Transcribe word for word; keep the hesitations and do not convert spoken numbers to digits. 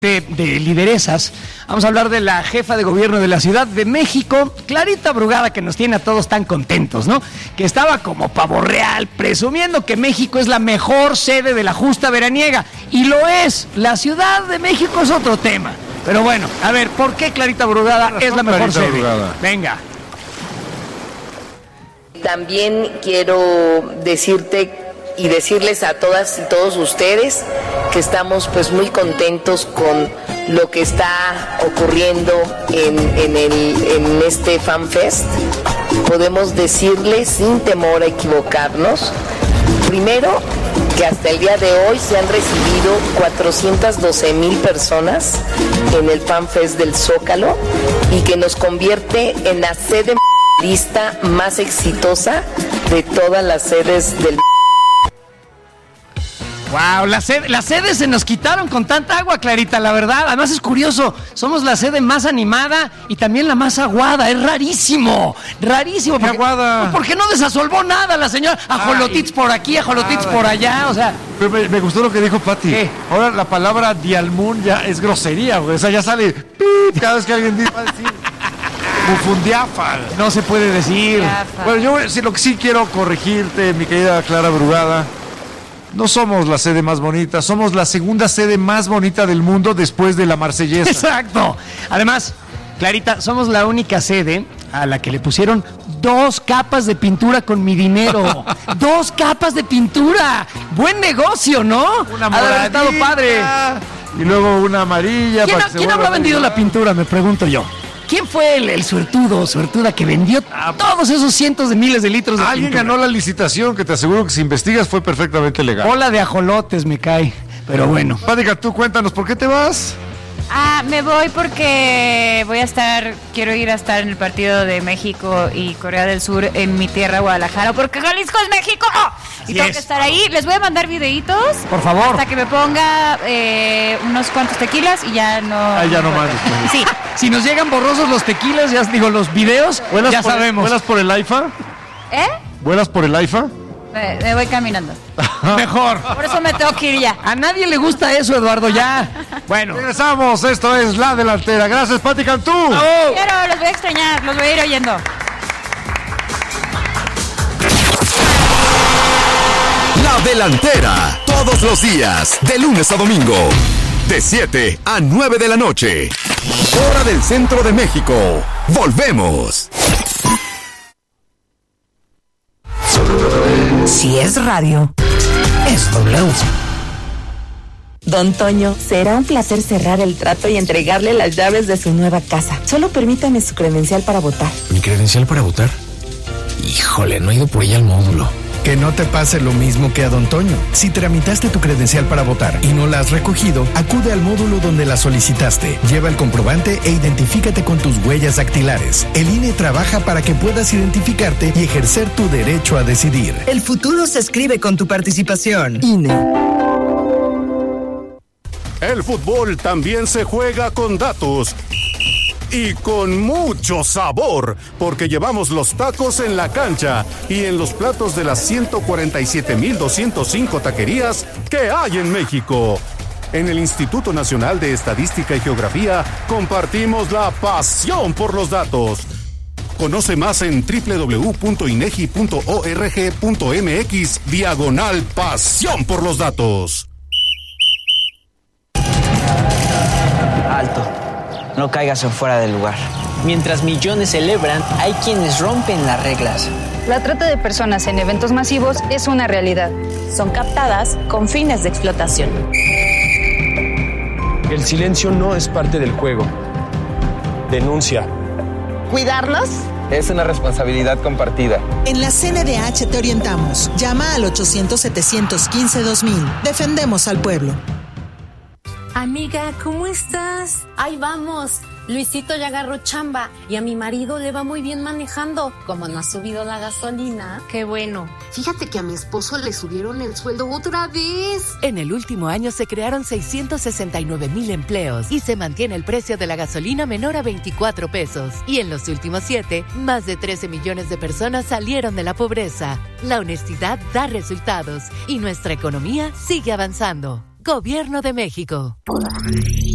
De, de lideresas, vamos a hablar de la jefa de gobierno de la Ciudad de México, Clarita Brugada, que nos tiene a todos tan contentos, ¿no? Que estaba como pavo real, presumiendo que México es la mejor sede de la justa veraniega, y lo es. La Ciudad de México es otro tema, pero bueno, a ver, ¿por qué Clarita Brugada es la mejor sede? Brugada. Venga. También quiero decirte y decirles a todas y todos ustedes que estamos pues muy contentos con lo que está ocurriendo en, en, el, en este FanFest. Podemos decirles sin temor a equivocarnos, primero, que hasta el día de hoy se han recibido cuatrocientas doce mil personas en el FanFest del Zócalo y que nos convierte en la sede lista más exitosa de todas las sedes del Wow, la sede, las sedes se nos quitaron con tanta agua, Clarita, la verdad. Además es curioso, somos la sede más animada y también la más aguada. Es rarísimo, rarísimo. ¿Qué porque, aguada? Porque no desasolvó nada la señora. Ajolotits por aquí, ajolotits por allá, o sea. Pero me, me gustó lo que dijo Pati. ¿Qué? Ahora la palabra dialmún ya es grosería, güey. O sea, ya sale pip cada vez que alguien dice, va a decir bufundiafal. No se puede decir. Bueno, yo sí, lo que sí quiero corregirte, mi querida Clara Brugada. No somos la sede más bonita, somos la segunda sede más bonita del mundo después de la Marsellesa. Exacto. Además, Clarita, somos la única sede a la que le pusieron dos capas de pintura con mi dinero. Dos capas de pintura. Buen negocio, ¿no? Una moradita, estado padre. Y luego una amarilla. ¿Quién, para ha, que ¿quién habrá vendido la pintura? Me pregunto yo. ¿Quién fue el, el suertudo o suertuda que vendió ah, todos esos cientos de miles de litros de Alguien pintura? Ganó la licitación, que te aseguro que si investigas fue perfectamente legal. Bola de ajolotes me cae, pero bueno. Pática, tú cuéntanos, ¿por qué te vas? Ah, me voy porque voy a estar, quiero ir a estar en el partido de México y Corea del Sur en mi tierra, Guadalajara, porque Jalisco es México. Y tengo que estar ahí. Les voy a mandar videitos. Por favor. Hasta que me ponga eh, unos cuantos tequilas y ya no. Ah, ya no, no mandes. Sí. Si nos llegan borrosos los tequilas, ya digo, los videos, ya por, sabemos. ¿Vuelas por el AIFA? ¿Eh? ¿Vuelas por el AIFA? Me, me voy caminando. Mejor. Por eso me tengo que ir ya. A nadie le gusta eso, Eduardo, ya. Bueno. Regresamos, esto es La Delantera. Gracias, Pati Cantú. Oh. Quiero, los voy a extrañar, los voy a ir oyendo. La Delantera, todos los días, de lunes a domingo, de siete a nueve de la noche. Hora del Centro de México. Volvemos. Si es radio, es W. Don Toño, será un placer cerrar el trato y entregarle las llaves de su nueva casa. Solo permítame su credencial para votar. ¿Mi credencial para votar? Híjole, no he ido por ella al módulo. Que no te pase lo mismo que a Don Toño. Si tramitaste tu credencial para votar y no la has recogido, acude al módulo donde la solicitaste. Lleva el comprobante e identifícate con tus huellas dactilares. El I N E trabaja para que puedas identificarte y ejercer tu derecho a decidir. El futuro se escribe con tu participación. I N E. El fútbol también se juega con datos. Y con mucho sabor, porque llevamos los tacos en la cancha y en los platos de las ciento cuarenta y siete mil doscientos cinco taquerías que hay en México. En el Instituto Nacional de Estadística y Geografía compartimos la pasión por los datos. Conoce más en doble u doble u doble u punto inegi punto org punto mx diagonal pasión por los datos. Alto. No caigas en fuera del lugar. Mientras millones celebran, hay quienes rompen las reglas. La trata de personas en eventos masivos es una realidad. Son captadas con fines de explotación. El silencio no es parte del juego. Denuncia. ¿Cuidarnos? Es una responsabilidad compartida. En la C N D H te orientamos. Llama al ochocientos, setecientos quince, dos mil. Defendemos al pueblo. Amiga, ¿cómo estás? Ahí vamos. Luisito ya agarró chamba y a mi marido le va muy bien manejando. Como no ha subido la gasolina. Qué bueno. Fíjate que a mi esposo le subieron el sueldo otra vez. En el último año se crearon seiscientos sesenta y nueve mil empleos y se mantiene el precio de la gasolina menor a veinticuatro pesos. Y en los últimos siete, más de trece millones de personas salieron de la pobreza. La honestidad da resultados y nuestra economía sigue avanzando. Gobierno de México.